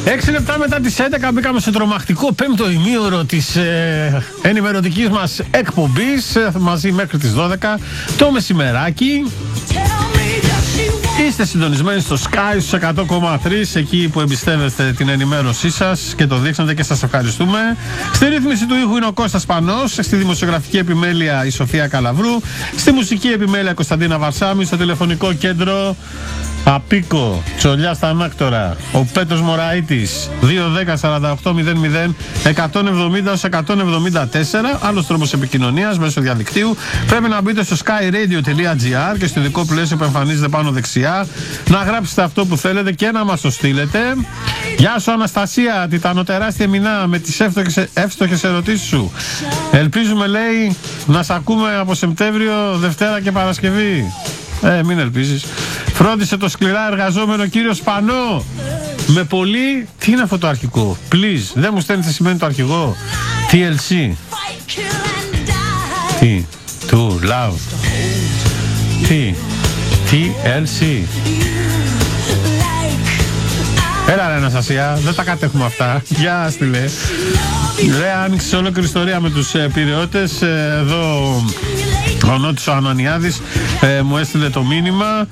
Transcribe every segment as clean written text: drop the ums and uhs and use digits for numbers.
6 λεπτά μετά τις 11 μπήκαμε στο τρομακτικό πέμπτο ημίωρο της ενημερωτικής μας εκπομπής, μαζί μέχρι τις 12 το μεσημεράκι. Είστε συντονισμένοι στο Sky στους 100,3, εκεί που εμπιστεύεστε την ενημέρωσή σας και το δείχνετε και σας ευχαριστούμε. Στη ρύθμιση του ήχου είναι ο Κώστας Πανός, στη δημοσιογραφική επιμέλεια η Σοφία Καλαβρού, στη μουσική επιμέλεια Κωνσταντίνα Βαρσάμι, στο τηλεφωνικό κέντρο Απίκο, Τσολιά στα Ανάκτορα, ο Πέτρος Μωραΐτης, 210-48-001-170-174. Άλλος τρόπος επικοινωνίας μέσω διαδικτύου. Πρέπει να μπείτε στο skyradio.gr και στο ειδικό πλαίσιο που εμφανίζεται πάνω δεξιά να γράψετε αυτό που θέλετε και να μας το στείλετε. Γεια σου Αναστασία, τιτανοτεράστια Μινά, με τις εύστοχες ερωτήσεις σου. Ελπίζουμε, λέει, να σε ακούμε από Σεπτέμβριο, Δευτέρα και Παρασκευή. Μην ελπίζεις. Φρόντισε το σκληρά εργαζόμενο κύριο Σπανό. Με πολύ. Τι είναι αυτό το αρχικό? Please. Δεν μου στέλνει τι σημαίνει το αρχικό. TLC. Τι? To love. Τι? TLC. Έλα ρε Αναστασία, δεν τα κατέχουμε αυτά. Γεια στείλε. Ρε, άνοιξε ολόκληρη ιστορία με τους πειραιώτες. Εδώ ο Νότης ο Ανανιάδης μου έστειλε το μήνυμα.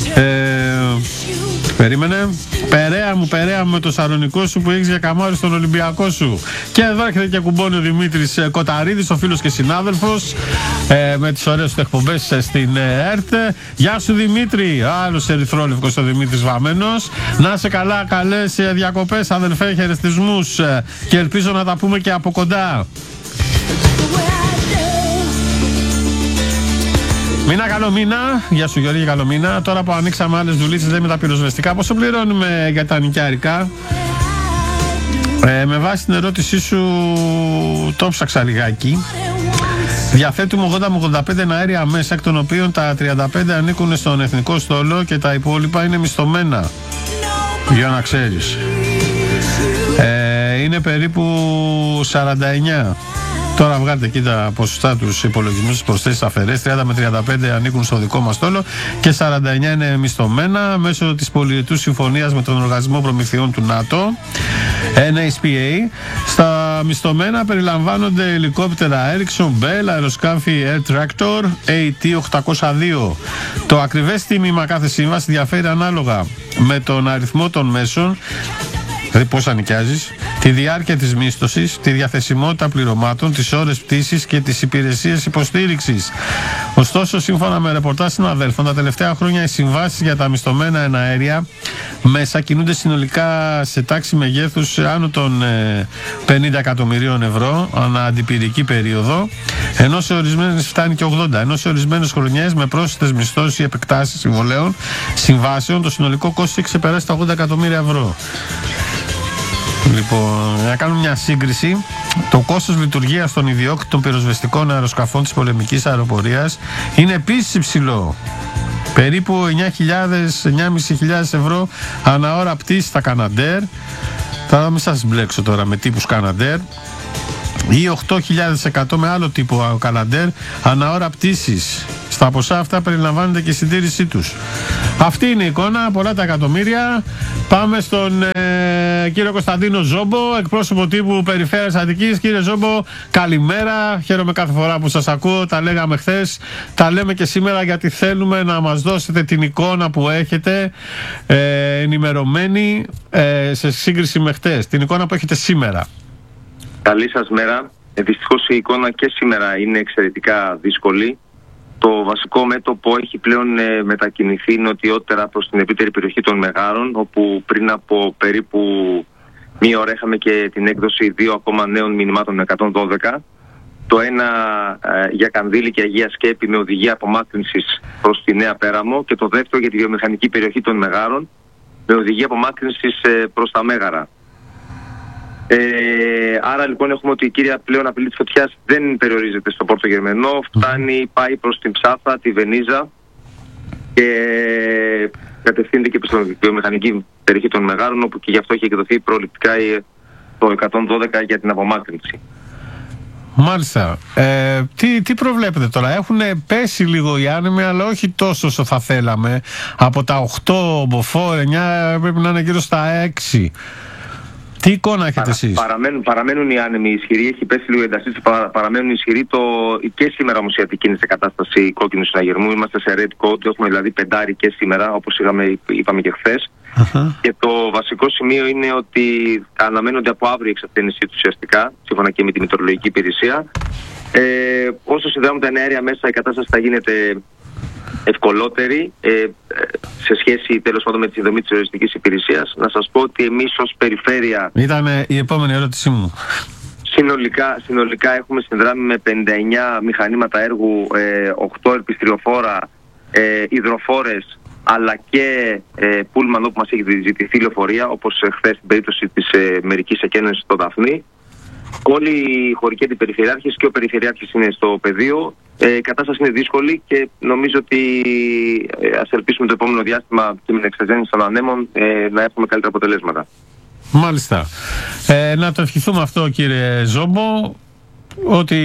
Περίμενε. Περαία μου με το σαρονικό σου που έχεις για καμάρι στον Ολυμπιακό σου. Και εδώ έρχεται και κουμπώνει ο Δημήτρης Κοταρίδης, ο φίλος και συνάδελφος, με τις ωραίες του εκπομπές στην ΕΡΤ. Γεια σου Δημήτρη. Άλλος ερυθρόλευκος ο Δημήτρης Βαμμένος. Να είσαι καλά, καλές διακοπές αδελφέ, χαιρετισμούς και ελπίζω να τα πούμε και από κοντά. Μήνα καλό μήνα, γεια σου Γιώργη, καλό μήνα. Τώρα που ανοίξαμε άλλες δουλίτσες, δεν με τα πυροσβεστικά, πόσο πληρώνουμε για τα νοικιάρικα? Με βάση την ερώτησή σου το ψάξα λιγάκι. Διαθέτουμε 80 με 85 αέρια μέσα, εκ των οποίων τα 35 ανήκουν στον εθνικό στόλο και τα υπόλοιπα είναι μισθωμένα, για να ξέρεις. Είναι περίπου 49. Τώρα βγάλετε εκεί τα ποσοστά τους υπολογισμούς στις προσθέσεις αφαιρές. 30 με 35 ανήκουν στο δικό μας στόλο και 49 είναι μισθωμένα μέσω της πολυετούς συμφωνίας με τον Οργανισμό Προμηθειών του ΝΑΤΟ, NHPA. Στα μισθωμένα περιλαμβάνονται ελικόπτερα Ericsson, Bell, αεροσκάφη Air Tractor, AT-802. Το ακριβές τίμημα κάθε σύμβαση διαφέρει ανάλογα με τον αριθμό των μέσων, δηλαδή πώς νοικιάζεις, τη διάρκεια της μίσθωσης, τη διαθεσιμότητα πληρωμάτων, τις ώρες πτήσης και τις υπηρεσίες υποστήριξης. Ωστόσο, σύμφωνα με ρεπορτάζ συναδέλφων, τα τελευταία χρόνια οι συμβάσεις για τα μισθωμένα εναέρια μέσα κινούνται συνολικά σε τάξη μεγέθους άνω των 50 εκατομμυρίων ευρώ ανά αντιπυρική περίοδο, ενώ σε ορισμένες φτάνει και 80, ενώ σε ορισμένες χρονιές με πρόσθετες μισθώσεις ή επεκτάσεις συμβολέων συμβάσεων το συνολικό κόστος έχει ξεπεράσει τα 80 εκατομμύρια ευρώ. Λοιπόν, να κάνουμε μια σύγκριση. Το κόστος λειτουργίας των ιδιόκτητων πυροσβεστικών αεροσκαφών της πολεμικής αεροπορίας είναι επίσης υψηλό. Περίπου 9.000-9.500 ευρώ ανά ώρα πτήση στα Καναντέρ. Θα μην σας μπλέξω τώρα με τύπους Καναντέρ. Ή 8.100 με άλλο τύπο Καναντέρ ανά ώρα πτήσης. Στα ποσά αυτά περιλαμβάνεται και η συντήρησή τους. Αυτή είναι η εικόνα, πολλά τα εκατομμύρια. Πάμε στον κύριο Κωνσταντίνο Ζόμπο, εκπρόσωπο τύπου Περιφέρειας Αττικής. Κύριε Ζόμπο, καλημέρα. Χαίρομαι κάθε φορά που σας ακούω. Τα λέγαμε χθες, τα λέμε και σήμερα, γιατί θέλουμε να μας δώσετε την εικόνα που έχετε ενημερωμένη σε σύγκριση με χθες. Την εικόνα που έχετε σήμερα. Καλή σας μέρα. Δυστυχώς η εικόνα και σήμερα είναι εξαιρετικά δύσκολη. Το βασικό μέτωπο έχει πλέον μετακινηθεί νοτιότερα προς την ευρύτερη περιοχή των Μεγάρων, όπου πριν από περίπου μία ώρα είχαμε και την έκδοση 2 ακόμα νέων μηνυμάτων 112. Το ένα για Κανδύλη και Αγία Σκέπη με οδηγία απομάκρυνσης προς τη Νέα Πέραμο και το δεύτερο για τη βιομηχανική περιοχή των Μεγάρων με οδηγία απομάκρυνσης προς τα Μέγαρα. Άρα λοιπόν έχουμε ότι η κύρια πλέον απειλή της φωτιάς δεν περιορίζεται στο Πόρτο Γερμενό, πάει προς την Ψάθα, τη Βενίζα και κατευθύνεται και προς τη βιομηχανική περιοχή των Μεγάρων, όπου και γι' αυτό έχει εκδοθεί προληπτικά το 112 για την απομάκρυνση. Μάλιστα. Τι προβλέπετε τώρα? Έχουν πέσει λίγο οι άνεμοι, αλλά όχι τόσο όσο θα θέλαμε. Από τα 8 μποφόρ, 9 πρέπει να είναι γύρω στα 6. Τι εικόνα έχετε εσείς? Παραμένουν οι άνεμοι ισχυροί, έχει πέσει λίγο ένταση, παραμένουν ισχυροί. Και σήμερα όμως η Αττική είναι σε κατάσταση κόκκινου συναγερμού. Είμαστε σε red code, έχουμε δηλαδή 5 και σήμερα, όπως είπαμε και χθες. Και το βασικό σημείο είναι ότι αναμένονται από αύριο η εξασθένησή του ουσιαστικά, σύμφωνα και με τη Μετεωρολογική Υπηρεσία. Όσο συνδέουμε τα αέρια μέσα, η κατάσταση θα γίνεται ευκολότερη σε σχέση τέλος πάντων με τη συνδομή της Μετεωρολογικής Υπηρεσίας. Να σας πω ότι εμείς ως περιφέρεια... Ήταν η επόμενη ερώτησή μου. Συνολικά έχουμε συνδράμει με 59 μηχανήματα έργου, 8 ελπιστριοφόρα, υδροφόρες, αλλά και πούλμαν όπου μας έχει ζητηθεί λεωφορεία, όπως χθες στην περίπτωση της μερικής εκένωσης στο Δαφνί. Όλοι οι χωρικοί αντιπεριφερειάρχες και ο περιφερειάρχης είναι στο πεδίο. Η κατάσταση είναι δύσκολη και νομίζω ότι ας ελπίσουμε το επόμενο διάστημα και με την εξασθένηση των ανέμων να έχουμε καλύτερα αποτελέσματα. Μάλιστα. Να το ευχηθούμε αυτό, κύριε Ζόμπο, ότι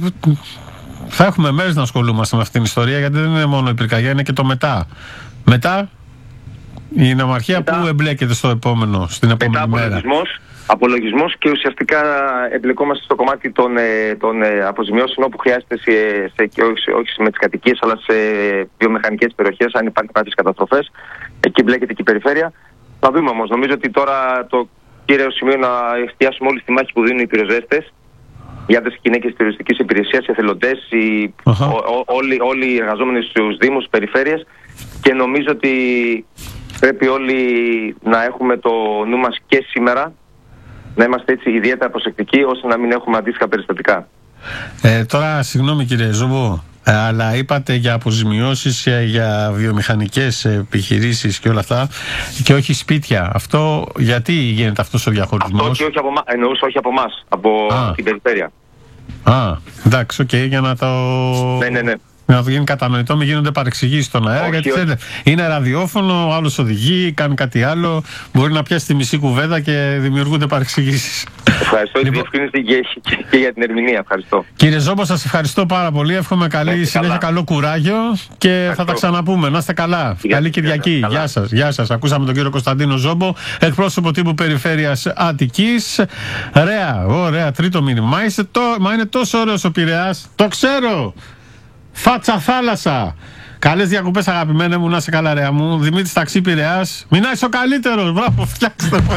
θα έχουμε μέρες να ασχολούμαστε με αυτήν την ιστορία, γιατί δεν είναι μόνο η πυρκαγιά, είναι και το μετά. Μετά η νομαρχία που εμπλέκεται στην επόμενη μέρα. Απολογισμός και ουσιαστικά εμπλεκόμαστε στο κομμάτι των αποζημιώσεων όπου χρειάζεται όχι με τις κατοικίες αλλά σε βιομηχανικές περιοχές, αν υπάρχουν κάποιες καταστροφές. Εκεί μπλέκεται και η περιφέρεια. Θα δούμε όμως. Νομίζω ότι τώρα το κύριο σημείο να εστιάσουμε όλη στη μάχη που δίνουν οι πυροσβέστες, οι άντρες και γυναίκες της περιοριστικής υπηρεσίας, οι εθελοντές, όλοι οι εργαζόμενοι στους δήμους, περιφέρειες, και νομίζω ότι πρέπει όλοι να έχουμε το νου μας και σήμερα, να είμαστε έτσι ιδιαίτερα προσεκτικοί ώστε να μην έχουμε αντίστοιχα περιστατικά. Τώρα, συγγνώμη κύριε Ζόμπο, αλλά είπατε για αποζημιώσεις για βιομηχανικές επιχειρήσεις και όλα αυτά και όχι σπίτια. Αυτό γιατί γίνεται αυτός ο διαχωρισμός? Αυτό και όχι από εννοούσα όχι από εμάς, από την περιφέρεια. Εντάξει, για να το... Ναι. Να το γίνει κατανοητό, μην γίνονται παρεξηγήσεις στον αέρα. Γιατί ξέρετε, είναι ραδιόφωνο, ο άλλος οδηγεί, κάνει κάτι άλλο. Μπορεί να πιάσει τη μισή κουβέντα και δημιουργούνται παρεξηγήσεις. Ευχαριστώ για την διευκρίνηση και για την ερμηνεία. Ευχαριστώ. Κύριε Ζόμπο, σας ευχαριστώ πάρα πολύ. Εύχομαι καλή συνέχεια, καλό κουράγιο και θα τα ξαναπούμε. Να είστε καλά. Καλή Κυριακή. Γεια σας. Γεια σας. Ακούσαμε τον κύριο Κωνσταντίνο Ζόμπο, εκπρόσωπο τύπου Περιφέρειας Αττικής. Ωραία, τρίτο μήνυμα. Μα είναι τόσο ωραίος ο Πειραιάς. Το ξέρω. Φάτσα θάλασσα. Καλές διακοπές, αγαπημένε μου, να είσαι καλά, ρέα μου. Δημήτρης Ταξί Πειραιάς. Μην είσαι ο καλύτερος. Μπράβο, φτιάξτε το.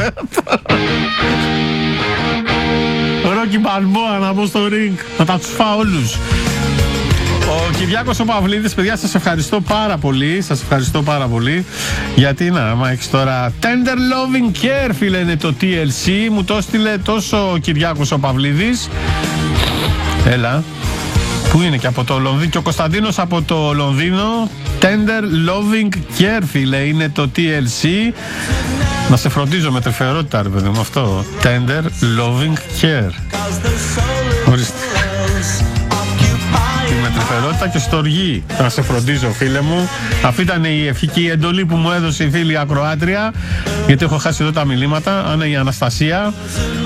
Ρόκι Μπαλμπόα να μπω στο ring. Να τα τους φάω όλους. Ο Κυριάκος ο Παυλίδης, παιδιά, σας ευχαριστώ πάρα πολύ. Σας ευχαριστώ πάρα πολύ. Γιατί άμα έχεις τώρα Tender Loving Care, φίλε, είναι το TLC. Μου το έστειλε τόσο ο Κυριάκος ο Παυλίδης. Έλα. Πού είναι και από το Λονδίνο. Και ο Κωνσταντίνος από το Λονδίνο. Tender Loving Care, φίλε, είναι το TLC. Να σε φροντίζω με τρυφερότητα, ρε παιδί μου, αυτό. Tender Loving Care. Ορίστε. Με τρυφερότητα και στοργή. Να σε φροντίζω, φίλε μου. Αυτή ήταν η ευχική εντολή που μου έδωσε η φίλη ακροάτρια. Γιατί έχω χάσει εδώ τα μιλήματα. Αν η Αναστασία.